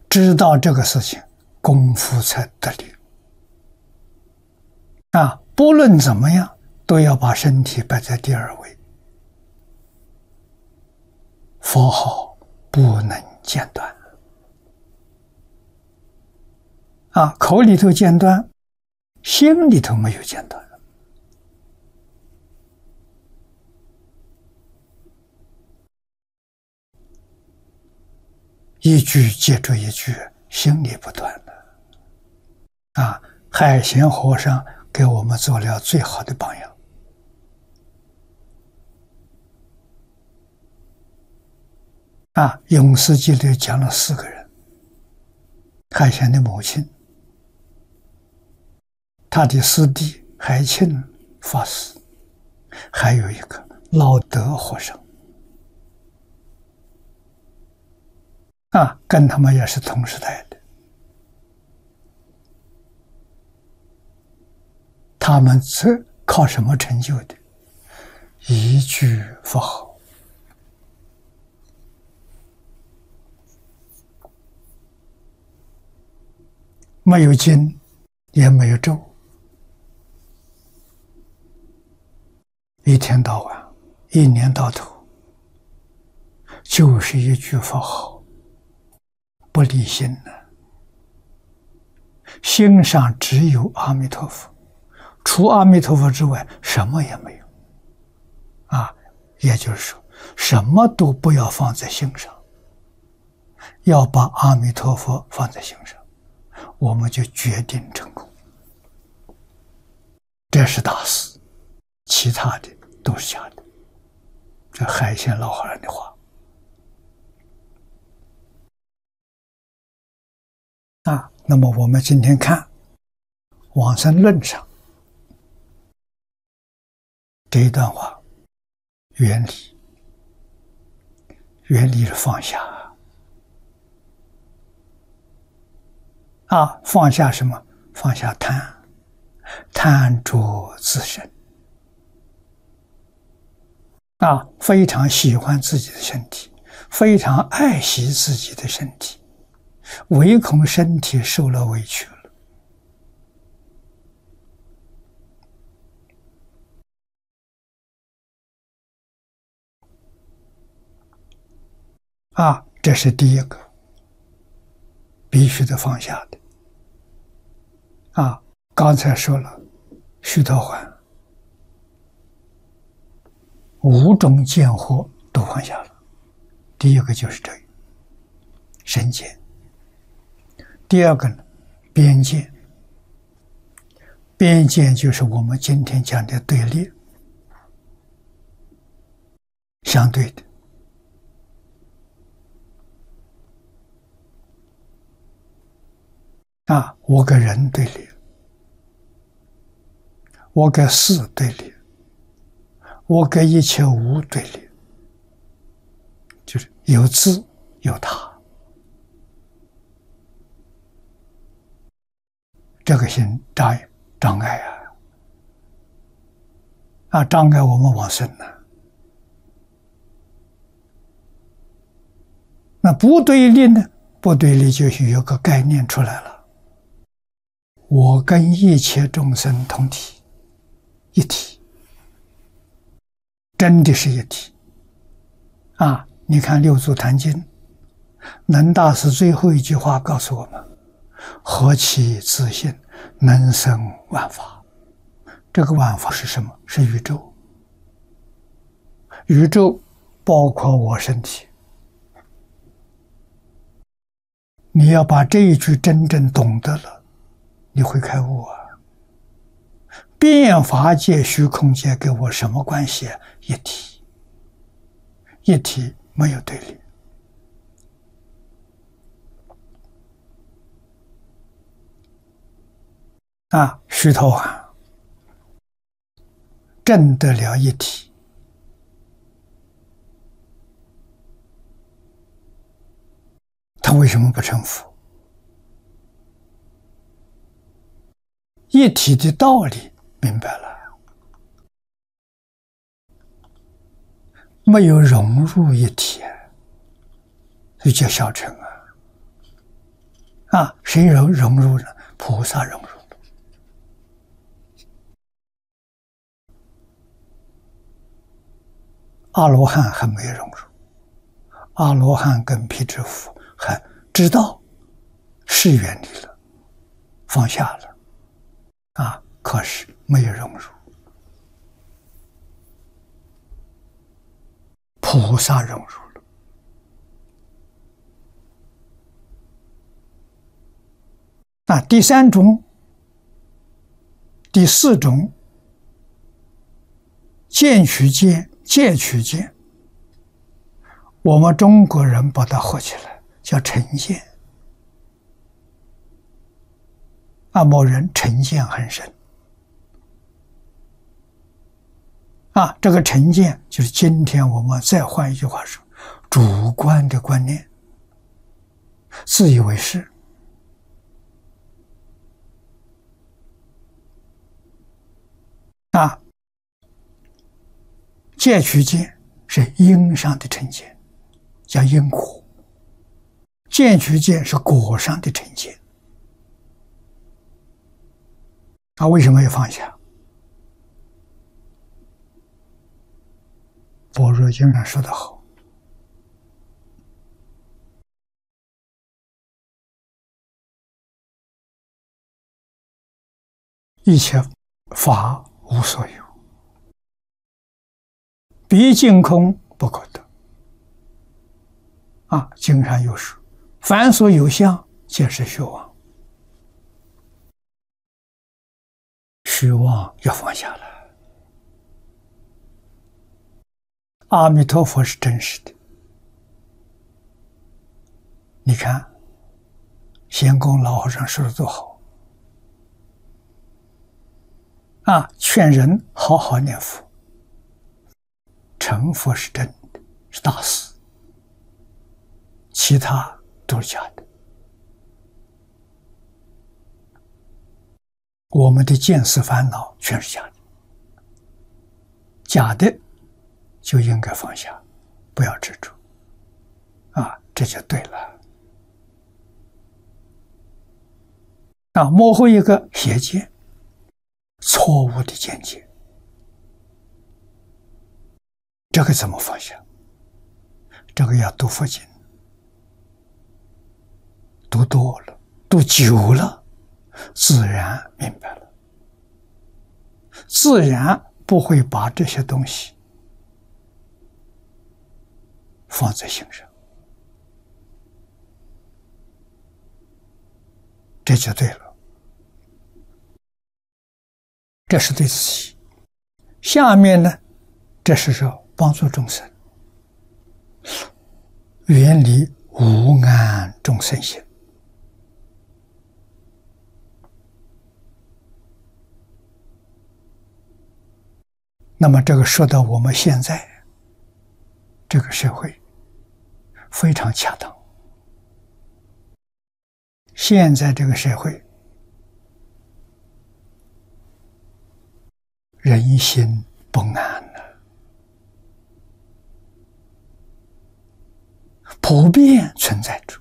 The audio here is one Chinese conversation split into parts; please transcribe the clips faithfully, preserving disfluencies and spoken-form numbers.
知道这个事情，功夫才得力。啊，不论怎么样，都要把身体摆在第二位。佛号不能间断。啊，口里头间断，心里头没有间断。一句接着一句，心里不断的。啊，海贤和尚给我们做了最好的榜样。啊，《永世记》里讲了四个人：海贤的母亲，他的师弟海庆法师，还有一个老德和尚。啊，跟他们也是同时代的。他们是靠什么成就的？一句佛号。没有经，也没有咒，一天到晚，一年到头，就是一句佛号，不离心呢。心上只有阿弥陀佛，除阿弥陀佛之外，什么也没有。啊，也就是说，什么都不要放在心上，要把阿弥陀佛放在心上。我们就决定成功，这是大事，其他的都是假的。这海鲜老和尚的话啊。那么我们今天看往生论上这一段话，原理，原理是放下。啊，放下什么？放下贪，贪着自身。啊，非常喜欢自己的身体，非常爱惜自己的身体，唯恐身体受了委屈了。啊，这是第一个必须得放下的。啊，刚才说了，须陀洹五种见惑都放下了。第一个就是这个身见，第二个呢，边见。边见就是我们今天讲的对立，相对的。啊，我跟人对立，我跟事对立，我跟一切无对立，就是有自有他。这个心障障碍啊，啊，障碍我们往生呢。那不对立呢？不对立就是有个概念出来了。我跟一切众生同体，一体，真的是一体啊！你看《六祖坛经》，能大师最后一句话告诉我们：何其自信，能生万法。这个万法是什么？是宇宙。宇宙包括我身体。你要把这一句真正懂得了，你会开悟啊！变法界、虚空界跟我什么关系？一体，一体没有对立。啊，须陀洹证得了一体，他为什么不成佛？一体的道理明白了，没有融入一体，就叫小乘啊。 啊，谁融融入呢？菩萨融入了。阿罗汉还没融入，阿罗汉跟辟支佛还知道是远离了，放下了，啊，可是没有融入。菩萨融入了。啊，第三种、第四种，见取见、戒取见，我们中国人把它合起来叫成见。啊，某人成见很深。啊，这个成见就是今天我们再换一句话说，主观的观念，自以为是。啊，戒取见是因上的成见，叫因果；见取见是果上的成见。啊，为什么要放下？般若经上说得好，一切法无所有，毕竟空不可得。啊，经上有说，凡所有相，皆是虚妄。虚妄要放下了。阿弥陀佛是真实的。你看，贤公老和尚说的多好啊！劝人好好念佛，成佛是真的，是大事，其他都是假的。我们的见思烦恼全是假的，假的就应该放下，不要执着，啊，这就对了。啊，模糊一个邪见，错误的见解，这个怎么放下？这个要读佛经，读多了，读久了，自然明白了，自然不会把这些东西放在心上，这就对了。这是对自己。下面呢，这是说帮助众生远离无安众生心。那么这个说到我们现在这个社会非常恰当。现在这个社会人心不安了，普遍存在着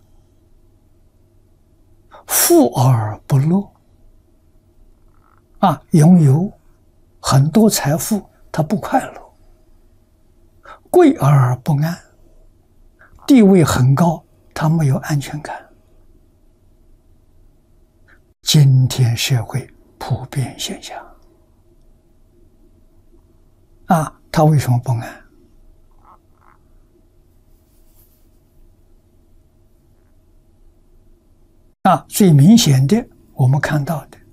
富而不乐啊，拥有很多财富他不快乐，贵而不安，地位很高他没有安全感。今天社会普遍现象啊，他为什么不安？啊，最明显的我们看到的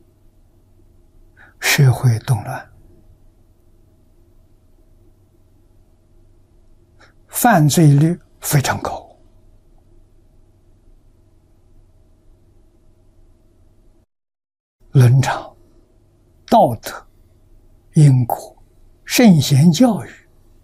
社会动乱，犯罪率非常高，伦常、道德、因果、圣贤教育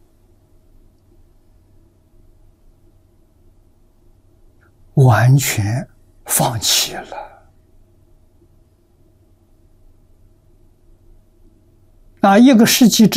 完全放弃了。啊，一个世纪之